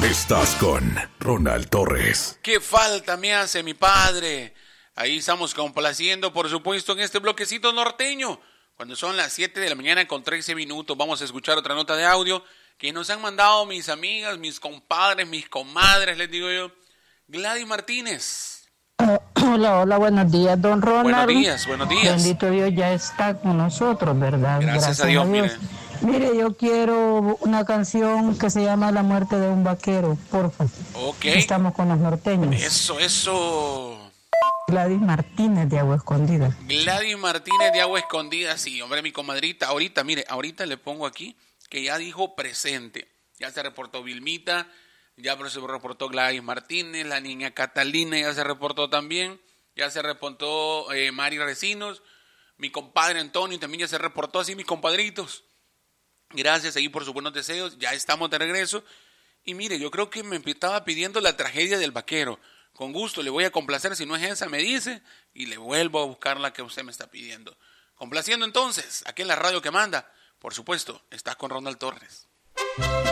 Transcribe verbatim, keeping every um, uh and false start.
Estás con Ronald Torres. ¿Qué falta me hace mi padre? Ahí estamos complaciendo, por supuesto, en este bloquecito norteño. Cuando son las siete de la mañana con trece minutos, vamos a escuchar otra nota de audio que nos han mandado mis amigas, mis compadres, mis comadres, les digo yo. Gladys Martínez. Uh, hola, hola, buenos días, don Ronald. Buenos días, buenos días. Bendito Dios, ya está con nosotros, ¿verdad? Gracias, Gracias a Dios, mire. Mire, yo quiero una canción que se llama La muerte de un vaquero, porfa. Ok. Estamos con los norteños. Eso, eso. Gladys Martínez de Agua Escondida. Gladys Martínez de Agua Escondida, sí, hombre, mi comadrita. Ahorita, mire, ahorita le pongo aquí que ya dijo presente. Ya se reportó Vilmita, ya se reportó Gladys Martínez, la niña Catalina ya se reportó también, ya se reportó eh, Mari Recinos, mi compadre Antonio también ya se reportó, así mis compadritos. Gracias ahí por sus buenos deseos, ya estamos de regreso. Y mire, yo creo que me estaba pidiendo La tragedia del vaquero. Con gusto le voy a complacer, si no es esa me dice, y le vuelvo a buscar la que usted me está pidiendo. Complaciendo entonces, aquí en la radio que manda, por supuesto, está con Ronald Torres.